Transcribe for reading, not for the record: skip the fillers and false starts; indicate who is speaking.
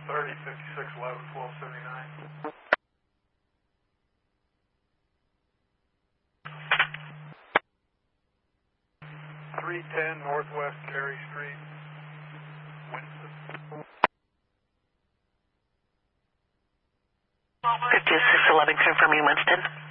Speaker 1: 30, 56, 11, 1279. 310 Northwest Cary Street, Winston.
Speaker 2: 5611, confirming Winston.